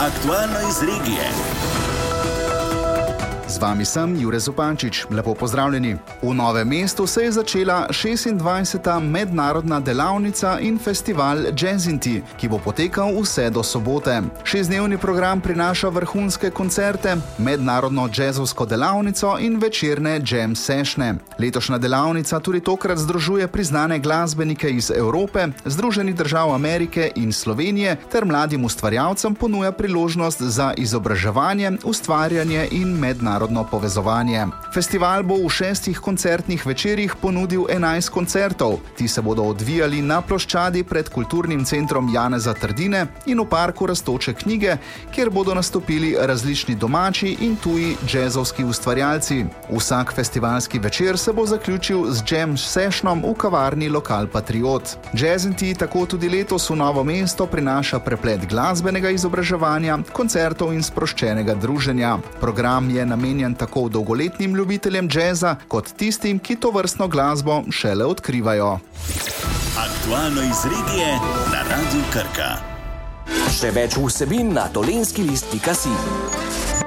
Aktualno iz regije. Z vami sem Jure Zupančič. Lepo pozdravljeni. V Novem mestu se je začela 26. mednarodna delavnica in festival Jazzinti, ki bo potekal vse do sobote. 6-dnevni program prinaša vrhunske koncerte, mednarodno džezovsko delavnico in večerne jam sessione. Letošnja delavnica tudi tokrat združuje priznane glasbenike iz Evrope, Združenih držav Amerike in Slovenije ter mladim ustvarjalcem ponuja priložnost za izobraževanje, ustvarjanje in mednarodno povezovanje. Festival bo v 6 koncertnih večerih ponudil 11 koncertov. Ti se bodo odvijali na ploščadi pred kulturnim centrom Janeza Trdine in v parku Rastoče knjige, kjer bodo nastopili različni domači in tuji džezovski ustvarjalci. Vsak festivalski večer se bo zaključil z jam sessionom v kavarni Lokal Patriot. Jazzinti tako tudi letos v Novo mesto prinaša preplet glasbenega izobraževanja, koncertov in sproščenega druženja. Program je namenjen tako dolgoletnim ljubiteljem džeza, kot tistim, ki to vrstno glasbo šele odkrivajo. Aktualno iz regije na Radiu Krka. Še več vsebin na dolenskilist.si.